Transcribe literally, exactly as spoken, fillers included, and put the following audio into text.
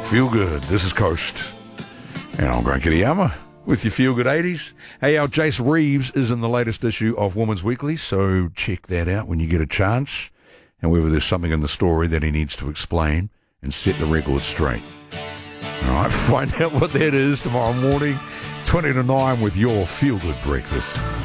Feel good. This is Coast. And I'm Grant Kitayama with your Feel Good eighties. Hey, our Jace Reeves is in the latest issue of Woman's Weekly, so check that out when you get a chance. And whether there's something in the story that he needs to explain and set the record straight. All right, find out what that is tomorrow morning, twenty to nine with your Feel Good Breakfast.